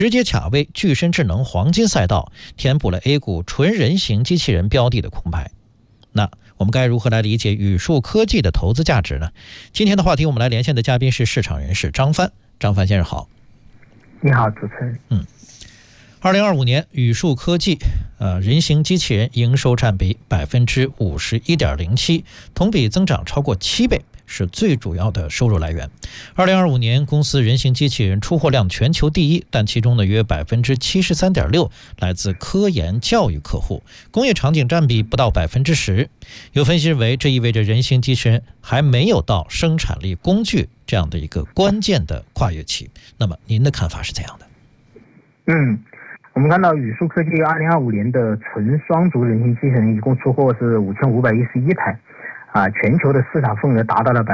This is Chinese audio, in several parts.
直接卡位具身智能黄金赛道，填补了 A 股纯人形机器人标的的空白。那我们该如何来理解宇树科技的投资价值呢？今天的话题，我们来连线的嘉宾是市场人士张帆。张帆先生好。 你好，主持人。 2025年宇树科技人形机器人营收占比 51.07%， 同比增长超过7倍，是最主要的收入来源。2025年公司人形机器人出货量全球第一，但其中呢约 73.6% 来自科研教育客户，工业场景占比不到 10%。 有分析认为，这意味着人形机器人还没有到生产力工具这样的一个关键的跨越期。那么您的看法是怎样的？ 我们看到宇树科技2025年的纯双足人形机器人一共出货是5511台，全球的市场份额达到了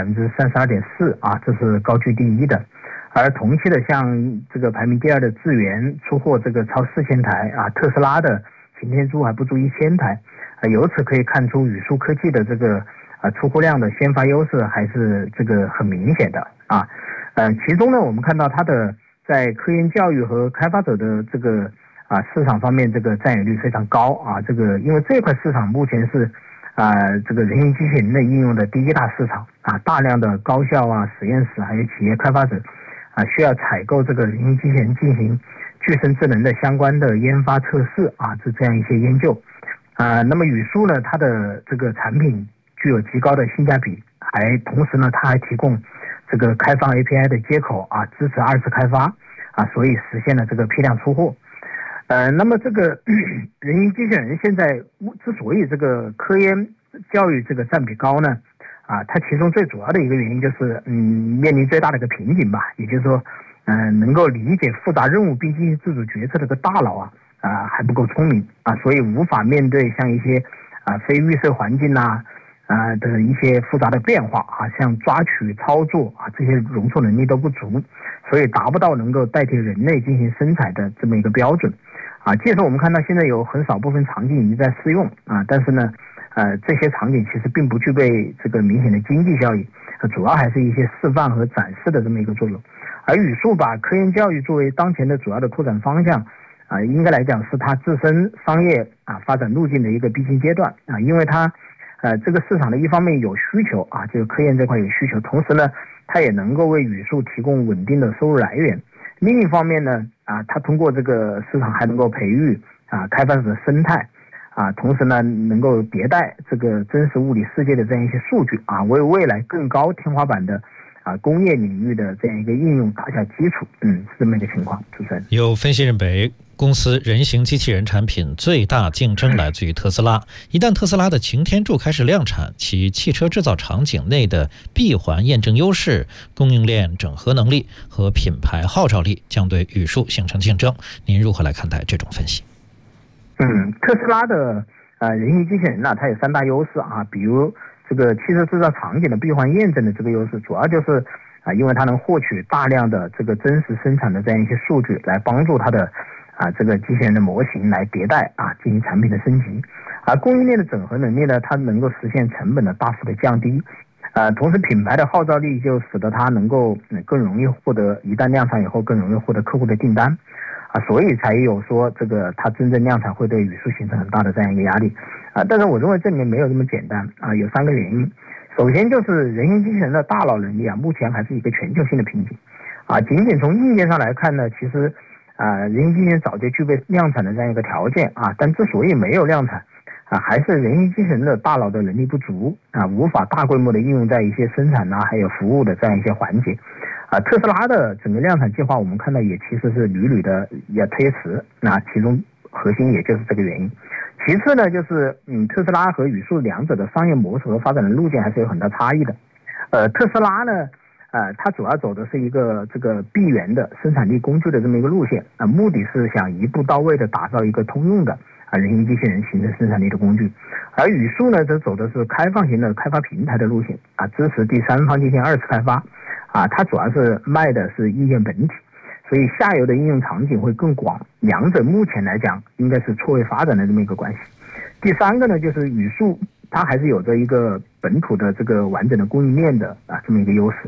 32.4%， 这是高居第一的。而同期的像这个排名第二的智源出货这个超4000台，特斯拉的擎天柱还不足1000台，由此可以看出宇树科技的这个出货量的先发优势还是这个很明显的其中呢，我们看到它的在科研教育和开发者的这个市场方面，这个占有率非常高这个因为这块市场目前是这个人形机器人的应用的第一大市场大量的高校实验室还有企业开发者需要采购这个人形机器人进行具身智能的相关的研发测试这样一些研究那么宇树呢，它的这个产品具有极高的性价比，同时呢，它还提供这个开放 API 的接口支持2次开发所以实现了这个批量出货。那么这个人形机器人现在之所以这个科研教育这个占比高呢，它其中最主要的一个原因就是面临最大的一个瓶颈吧，也就是说能够理解复杂任务并进行自主决策的这个大脑还不够聪明所以无法面对像一些非预设环境的一些复杂的变化像抓取操作这些容错能力都不足，所以达不到能够代替人类进行生产的这么一个标准即使我们看到现在有很少部分场景已经在试用但是呢这些场景其实并不具备这个明显的经济效益，主要还是一些示范和展示的这么一个作用。而宇树把科研教育作为当前的主要的拓展方向应该来讲是它自身商业发展路径的一个必经阶段因为它这个市场的一方面有需求这个科研这块有需求，同时呢它也能够为宇树提供稳定的收入来源。另一方面呢它通过这个市场还能够培育开发者的生态同时呢能够迭代这个真实物理世界的这样一些数据为未来更高天花板的工业领域的这样一个应用打下基础是这么一个情况。主持人， 有分析认为，公司人形机器人产品最大竞争来自于特斯拉，一旦特斯拉的擎天柱开始量产，其汽车制造场景内的闭环验证优势、供应链整合能力和品牌号召力将对宇树形成竞争。您如何来看待这种分析？ 特斯拉的人形机器人它有3大优势比如这个汽车制造场景的闭环验证的这个优势，主要就是因为它能获取大量的这个真实生产的这样一些数据，来帮助它的这个机器人的模型来迭代进行产品的升级。而供应链的整合能力呢，它能够实现成本的大幅的降低。同时品牌的号召力就使得它能够更容易获得，一旦量产以后更容易获得客户的订单所以才有说这个它真正量产会对宇树形成很大的这样一个压力但是我认为这里面没有这么简单有3个原因。首先就是人形机器人的大脑能力目前还是一个全球性的瓶颈仅仅从硬件上来看呢，其实人形机器人早就具备量产的这样一个条件但之所以没有量产还是人形机器人的大脑的能力不足无法大规模的应用在一些生产还有服务的这样一些环节特斯拉的整个量产计划我们看到也其实是屡屡的也推迟其中核心也就是这个原因。其次呢就是特斯拉和宇树两者的商业模式和发展的路径还是有很大差异的。特斯拉呢它主要走的是一个这个闭源的生产力工具的这么一个路线目的是想一步到位的打造一个通用的人形机器人形成生产力的工具。而宇树呢则走的是开放型的开发平台的路线支持第三方进行2次开发它主要是卖的是硬件本体，所以下游的应用场景会更广，两者目前来讲应该是错位发展的这么一个关系。第3个呢就是宇树它还是有着一个本土的这个完整的供应链的这么一个优势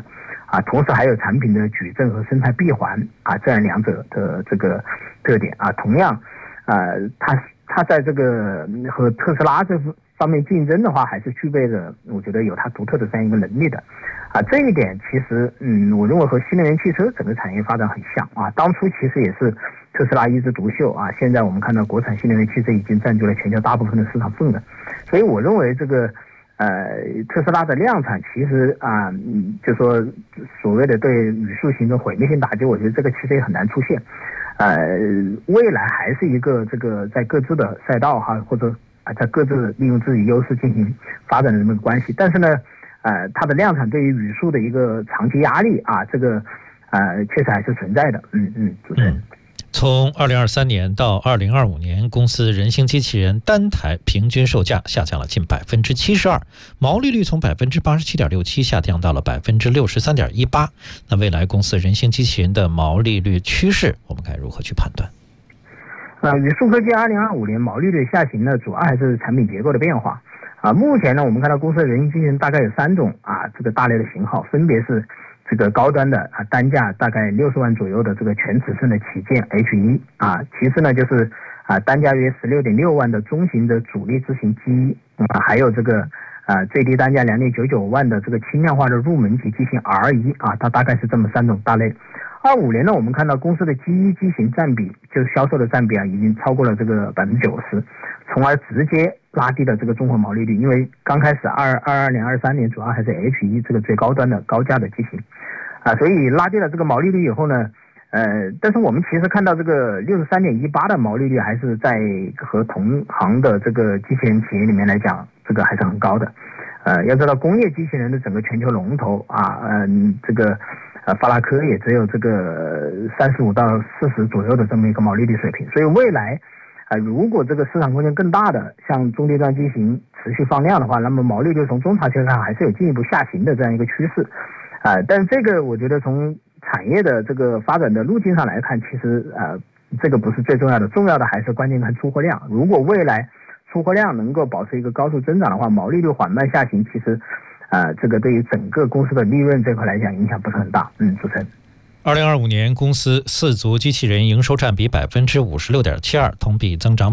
同时还有产品的矩阵和生态闭环这样两者的这个特点同样它在这个和特斯拉这方面竞争的话，还是具备着我觉得有它独特的这样一个能力的这一点其实我认为和新能源汽车整个产业发展很像当初其实也是特斯拉一枝独秀现在我们看到国产新能源汽车已经占据了全球大部分的市场份额，所以我认为这个特斯拉的量产其实就说所谓的对语数形成毁灭性打击，我觉得这个其实也很难出现。未来还是一个这个在各自的赛道或者在各自利用自己优势进行发展的这么一个关系，但是呢它的量产对于语数的一个长期压力这个确实还是存在的。主持人。 从2023年到2025年，公司人形机器人单台平均售价下降了近72%，毛利率从87.67%下降到了63.18%。那未来公司人形机器人的毛利率趋势，我们该如何去判断？ 语数科技2025年毛利率下行呢，主要还是产品结构的变化目前呢，我们看到公司的人形机器人大概有3种这个大类的型号，分别是这个高端的单价大概60万左右的这个全尺寸的旗舰 H1其次呢就是单价约16.6万的中型的主力自行机还有这个最低单价2.99万的这个轻量化的入门级机型 R1它大概是这么3种大类。25年呢，我们看到公司的G1机型占比，就是销售的占比已经超过了这个90%，从而直接拉低了这个综合毛利率。因为刚开始22年、23年主要还是 H1这个最高端的高价的机型所以拉低了这个毛利率以后呢，但是我们其实看到这个63.18的毛利率还是在和同行的这个机器人企业里面来讲，这个还是很高的。要知道工业机器人的整个全球龙头这个法拉科也只有这个35到40左右的这么一个毛利率水平，所以未来如果这个市场空间更大的像中低端机型持续放量的话，那么毛利率从中长期看还是有进一步下行的这样一个趋势但这个我觉得从产业的这个发展的路径上来看，其实这个不是最重要的，重要的还是关键看出货量。如果未来出货量能够保持一个高速增长的话，毛利率缓慢下行，其实这个对于整个公司的利润这块来讲影响不是很大。主持人。 2025年，公司四足机器人营收占比56.72%，同比增长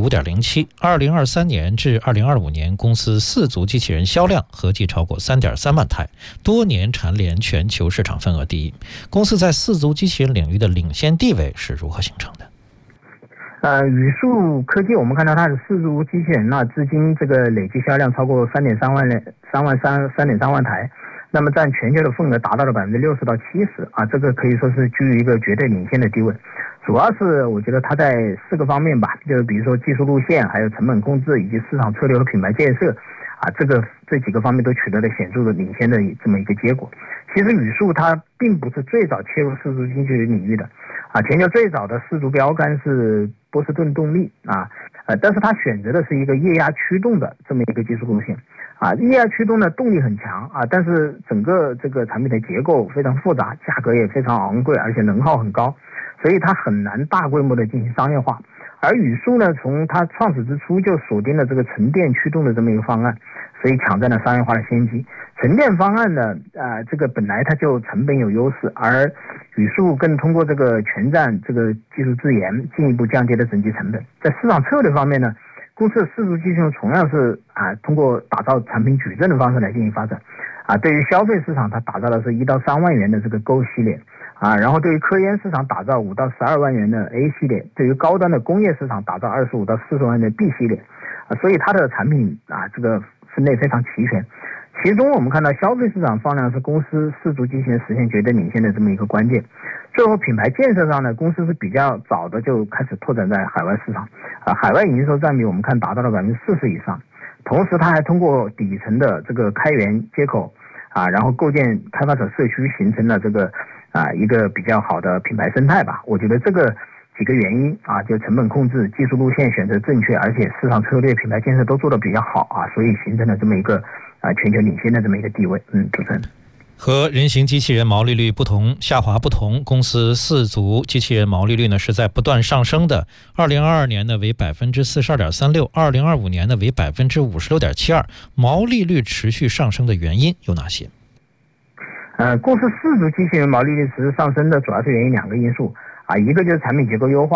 5.07%。2023年至2025年，公司四足机器人销量合计超过3.3万台，多年蝉联全球市场份额第一。公司在四足机器人领域的领先地位是如何形成的？ 语数科技，我们看到它的四足机器人至今这个累计销量超过3.3万台。那么占全球的份额达到了60%到70%这个可以说是居于一个绝对领先的地位。主要是我觉得它在4个方面吧，就是比如说技术路线，还有成本控制以及市场策略和品牌建设这几个方面都取得了显著的领先的这么一个结果。其实语数它并不是最早切入四足机器人领域的全球最早的四足标杆是波士顿动力但是它选择的是一个液压驱动的这么一个技术路线液压驱动的动力很强但是整个这个产品的结构非常复杂，价格也非常昂贵，而且能耗很高，所以它很难大规模的进行商业化。而语数呢，从它创始之初就锁定了这个纯电驱动的这么一个方案，所以抢占了商业化的先机。纯电方案呢，这个本来它就成本有优势，而语数更通过这个全站这个技术自研，进一步降低了整机成本。在市场策略方面呢，公司的四足机器人同样是通过打造产品矩阵的方式来进行发展对于消费市场，它打造的是1到3万元的这个 Go 系列然后对于科研市场打造5到12万元的 A 系列，对于高端的工业市场打造25到40万元的 B 系列所以它的产品这个分类非常齐全。其中我们看到消费市场放量是公司四足机器人实现绝对领先的这么一个关键。最后品牌建设上呢，公司是比较早的就开始拓展在海外市场海外营收占比我们看达到了40%以上。同时它还通过底层的这个开源接口然后构建开发者社区，形成了这个一个比较好的品牌生态吧。我觉得这个几个原因就成本控制、技术路线选择正确，而且市场策略、品牌建设都做得比较好所以形成了这么一个全球领先的这么一个地位。主持人。 和人形机器人毛利率下滑不同，公司四足机器人毛利率呢是在不断上升的。2022年呢为42.36%， 2025年呢为56.72%。毛利率持续上升的原因有哪些？ 公司4足机器人毛利率持续上升的主要是源于2个因素啊，一个就是产品结构优化